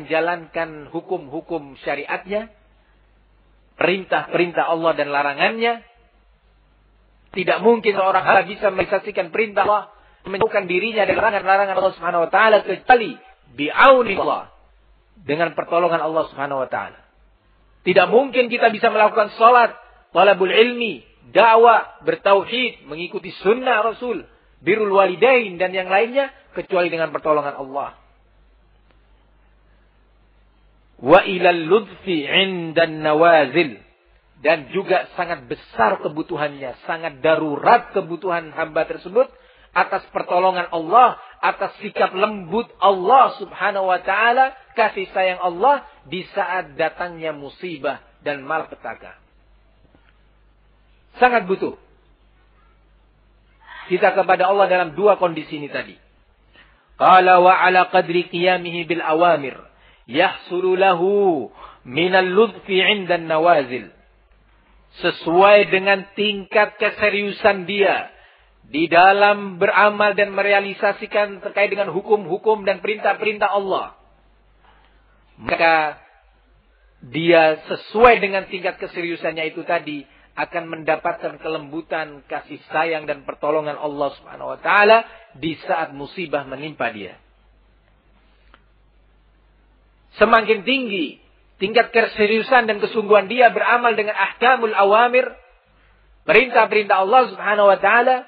menjalankan hukum-hukum syariatnya, perintah-perintah Allah dan larangannya. Tidak mungkin seorang hamba bisa merealisasikan perintah Allah, menjauhkan dirinya dari larangan-larangan Allah Subhanahu wa taala kecuali bi'auni Allah, dengan pertolongan Allah Subhanahu wa taala. Tidak mungkin kita bisa melakukan salat, talabul ilmi, dakwah, bertauhid, mengikuti sunnah Rasul, birrul walidain dan yang lainnya kecuali dengan pertolongan Allah. Wa ilal ludfi 'indan nawazil, dan juga sangat besar kebutuhannya, sangat darurat kebutuhan hamba tersebut atas pertolongan Allah, atas sikap lembut Allah Subhanahu wa taala, kasih sayang Allah di saat datangnya musibah dan malapetaka. Sangat butuh kita kepada Allah dalam dua kondisi ini tadi. Qala wa ala qadri qiyamihi bil awamir yahsulu lahu minal ludfi 'indan nawazil. Sesuai dengan tingkat keseriusan dia di dalam beramal dan merealisasikan terkait dengan hukum-hukum dan perintah-perintah Allah, maka dia sesuai dengan tingkat keseriusannya itu tadi akan mendapatkan kelembutan, kasih sayang dan pertolongan Allah Subhanahu wa taala di saat musibah menimpa dia. Semakin tinggi tingkat keseriusan dan kesungguhan dia beramal dengan ahkamul awamir, perintah-perintah Allah Subhanahu wa taala,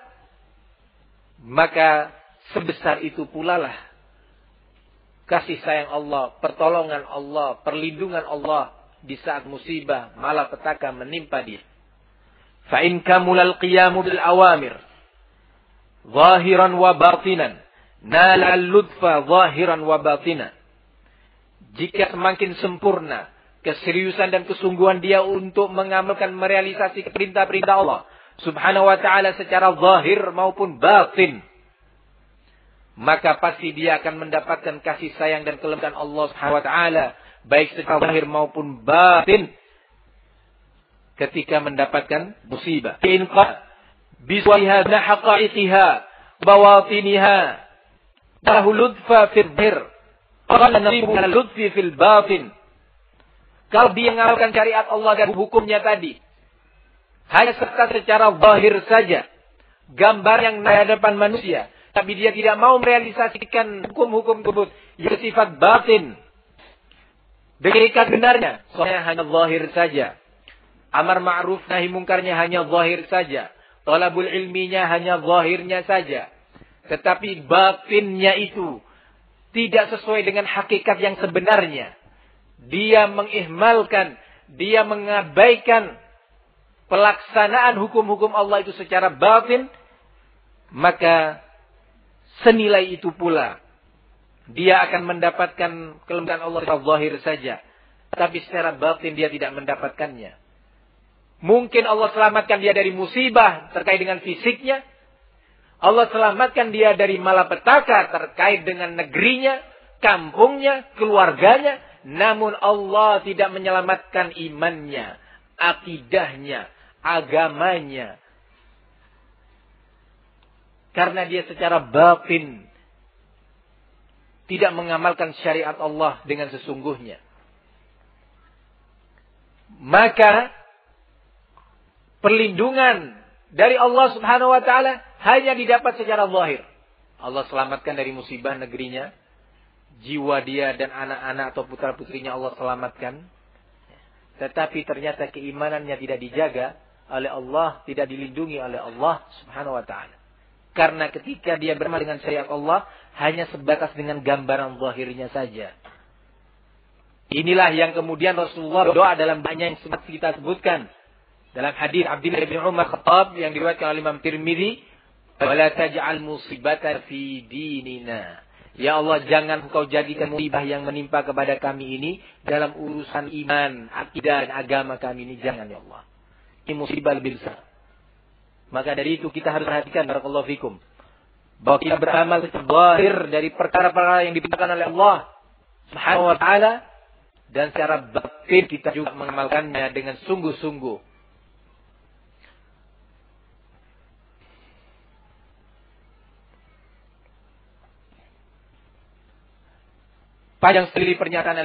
maka sebesar itu pula lah kasih sayang Allah, pertolongan Allah, perlindungan Allah di saat musibah, malapetaka menimpa dia. Fa in kamulal qiyamu bil awamir zahiran wa batinan nala al-ludfa zahiran wa batinan. Jika semakin sempurna keseriusan dan kesungguhan dia untuk mengamalkan, merealisasi perintah-perintah Allah Subhanahu wa ta'ala secara zahir maupun batin, maka pasti dia akan mendapatkan kasih sayang dan kelembutan Allah Subhanahu wa ta'ala baik secara zahir maupun batin ketika mendapatkan musibah. In qad biswaha haqa'iqiha bawatiniha lahu ludfa fil dhir qala nasibu ludfi fil batin. Kalau dia mengamalkan syariat Allah dan hukumnya tadi hanya secara zahir saja, gambar yang di hadapan manusia, tapi dia tidak mau merealisasikan hukum-hukum tersebut yang bersifat batin dengan ikat benarnya, soalnya hanya zahir saja. Amar ma'ruf nahi mungkarnya hanya zahir saja. Talabul ilminya hanya zahirnya saja. Tetapi batinnya itu tidak sesuai dengan hakikat yang sebenarnya. Dia mengihmalkan, dia mengabaikan pelaksanaan hukum-hukum Allah itu secara batin, maka senilai itu pula dia akan mendapatkan kelembutan Allah secara zahir saja, tapi secara batin dia tidak mendapatkannya. Mungkin Allah selamatkan dia dari musibah terkait dengan fisiknya, Allah selamatkan dia dari malapetaka terkait dengan negerinya, kampungnya, keluarganya, namun Allah tidak menyelamatkan imannya, akidahnya, agamanya. Karena dia secara batin tidak mengamalkan syariat Allah dengan sesungguhnya. Maka perlindungan dari Allah Subhanahu wa taala hanya didapat secara zahir. Allah selamatkan dari musibah negerinya, jiwa dia dan anak-anak atau putra-putrinya Allah selamatkan. Tetapi ternyata keimanannya tidak dijaga oleh Allah, tidak dilindungi oleh Allah Subhanahu wa taala. Karena ketika dia beramal dengan syariat Allah hanya sebatas dengan gambaran zahirnya saja. Inilah yang kemudian Rasulullah doa dalam banyak yang sempat kita sebutkan. Dalam hadis Abdullah bin Umar Khattab yang diriwayatkan oleh Imam Tirmidzi, "Wala taj'al musibatan fi dinina." Ya Allah, jangan Engkau jadikan musibah yang menimpa kepada kami ini dalam urusan iman, akidah dan agama kami ini, jangan ya Allah. Ini musibah lebih besar. Maka dari itu kita harus perhatikan, barakallahu fikum, bahwa kita beramal secara zahir dari perkara-perkara yang diperintahkan oleh Allah Subhanahu wa taala, dan secara batin kita juga mengamalkannya dengan sungguh-sungguh. Panjang sekali pernyataan